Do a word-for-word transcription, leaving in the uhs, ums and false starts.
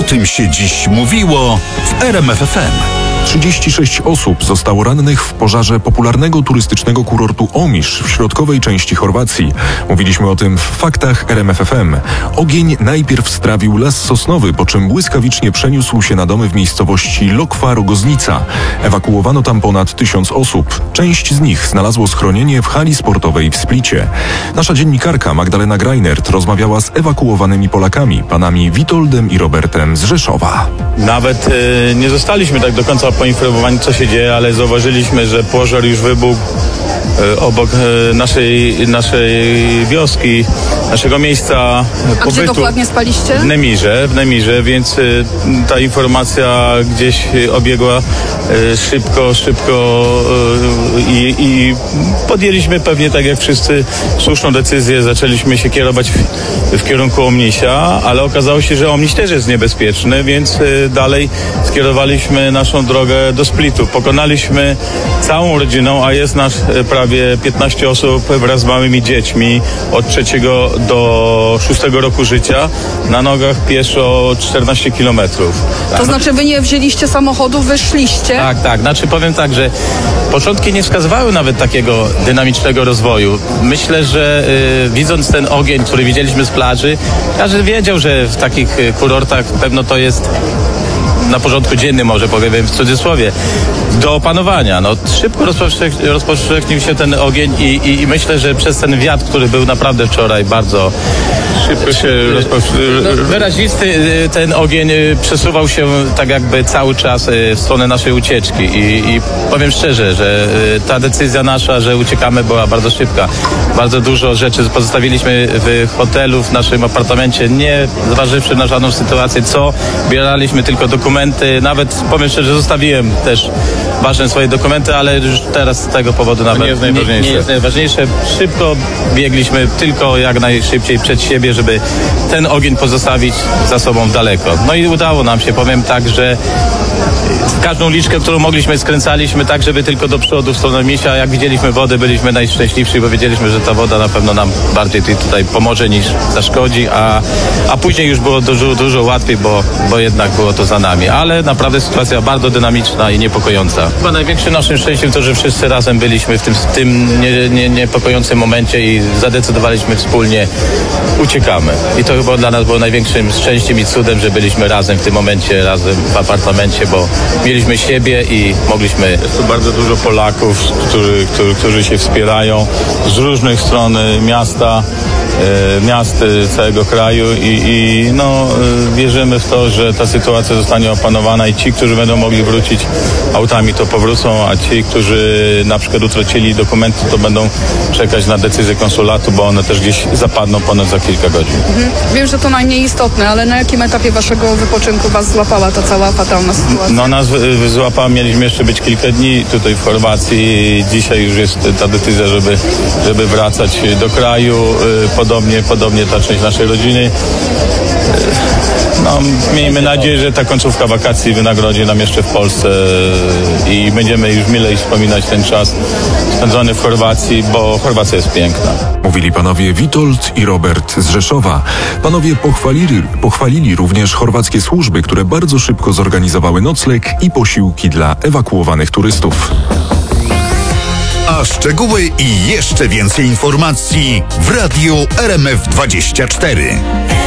O tym się dziś mówiło w R M F F M. trzydzieści sześć osób zostało rannych w pożarze popularnego turystycznego kurortu Omisz w środkowej części Chorwacji. Mówiliśmy o tym w faktach R M F F M. Ogień najpierw strawił las sosnowy, po czym błyskawicznie przeniósł się na domy w miejscowości Lokwa-Rogoznica. Ewakuowano tam ponad tysiąc osób. Część z nich znalazło schronienie w hali sportowej w Splicie. Nasza dziennikarka Magdalena Greinert rozmawiała z ewakuowanymi Polakami, panami Witoldem i Robertem z Rzeszowa. Nawet y, nie zostaliśmy tak do końca poinformowani, co się dzieje, ale zauważyliśmy, że pożar już wybuchł y, obok y, naszej, naszej wioski, naszego miejsca A pobytu. gdzie dokładnie spaliście? W Nemirze, w Nemirze, więc y, ta informacja gdzieś obiegła y, szybko, szybko y, i, i podjęliśmy pewnie, tak jak wszyscy, słuszną decyzję. Zaczęliśmy się kierować w, w kierunku Omnisia, ale okazało się, że Omniś też jest niebezpieczny, więc y, dalej skierowaliśmy naszą drogę do Splitu. Pokonaliśmy całą rodziną, a jest nas y, prawie piętnaście osób wraz z małymi dziećmi od trzeciego do szóstego roku życia, na nogach pieszo czternaście kilometrów. To znaczy wy nie wzięliście samochodu, wyszliście? Tak, tak. Znaczy powiem tak, że początki nie wskazywały nawet takiego dynamicznego rozwoju. Myślę, że y, widząc ten ogień, który widzieliśmy z plaży, każdy wiedział, że w takich y, kurortach pewno to jest na porządku dziennym, może powiem w cudzysłowie, do opanowania. No, szybko rozpowszech- rozpowszechnił się ten ogień i, i, i myślę, że przez ten wiatr, który był naprawdę wczoraj bardzo szybko się rozpowszechnił. Wyrazisty ten ogień przesuwał się tak jakby cały czas w stronę naszej ucieczki i, i powiem szczerze, że ta decyzja nasza, że uciekamy, była bardzo szybka. Bardzo dużo rzeczy pozostawiliśmy w hotelu, w naszym apartamencie, nie zważywszy na żadną sytuację, co bieraliśmy tylko dokumenty, nawet powiem szczerze, zostawiłem też ważne swoje dokumenty, ale już teraz z tego powodu nawet nie jest najważniejsze. Nie, nie jest najważniejsze. Szybko biegliśmy tylko jak najszybciej przed siebie, żeby ten ogień pozostawić za sobą daleko. No i udało nam się, powiem tak, że każdą liczkę, którą mogliśmy, skręcaliśmy tak, żeby tylko do przodu w stronę Misia. Jak widzieliśmy wodę, byliśmy najszczęśliwsi, bo wiedzieliśmy, że ta woda na pewno nam bardziej tutaj pomoże niż zaszkodzi, a, a później już było dużo, dużo łatwiej, bo, bo jednak było to za nami. Ale naprawdę sytuacja bardzo dynamiczna i niepokojąca. Chyba największym naszym szczęściem to, że wszyscy razem byliśmy w tym, w tym nie, nie, niepokojącym momencie i zadecydowaliśmy wspólnie, uciekamy. I to chyba dla nas było największym szczęściem i cudem, że byliśmy razem w tym momencie, razem w apartamencie, bo mieliśmy siebie i mogliśmy... Jest tu bardzo dużo Polaków, którzy, którzy, którzy się wspierają z różnych stron miasta, e, miast całego kraju i, i no, e, wierzymy w to, że ta sytuacja zostanie opanowana i ci, którzy będą mogli wrócić autami, to powrócą, a ci, którzy na przykład utracili dokumenty, to będą czekać na decyzję konsulatu, bo one też gdzieś zapadną ponad za kilka godzin. Mhm. Wiem, że to najmniej istotne, ale na jakim etapie waszego wypoczynku was złapała ta cała fatalna sytuacja? No nas złapała, mieliśmy jeszcze być kilka dni tutaj w Chorwacji. Dzisiaj już jest ta decyzja, żeby, żeby wracać do kraju. Podobnie, podobnie ta część naszej rodziny. No, miejmy nadzieję, że ta końcówka wakacji wynagrodzi nam jeszcze w Polsce i będziemy już milej wspominać ten czas spędzony w Chorwacji, bo Chorwacja jest piękna. Mówili panowie Witold i Robert z Rzeszowa. Panowie pochwalili, pochwalili również chorwackie służby, które bardzo szybko zorganizowały nocleg i posiłki dla ewakuowanych turystów. A szczegóły i jeszcze więcej informacji w radiu R M F dwadzieścia cztery.